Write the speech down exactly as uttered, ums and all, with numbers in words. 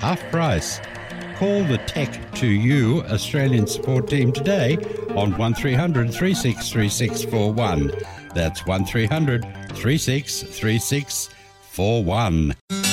half price. Call the Tech to You Australian support team today on one three hundred, three six three six four one. That's one three hundred, three six three six four one.